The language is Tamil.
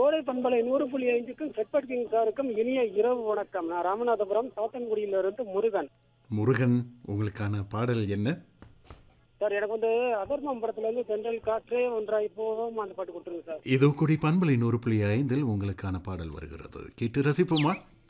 கோடை பண்பலை 100.5க்கும் செட்பட் கிங் சாருக்கும் இனிய இரவு வணக்கம். நான் ராமநாதபுரம் சாத்தன்குடியிலிருந்து முருகன். முருகன், உங்களுக்கான பாடல் என்ன? சார் எனக்கு வந்து அதர்மம் படத்துல இருந்து தென்றல் காற்றே ஒன்றாய் போவோம் அந்த பாட்டு கொடுத்துருங்க சார். இதோ கொடி பண்பலை 100.5 உங்களுக்கான பாடல் வருகிறது. கேட்டு ரசிப்போமா?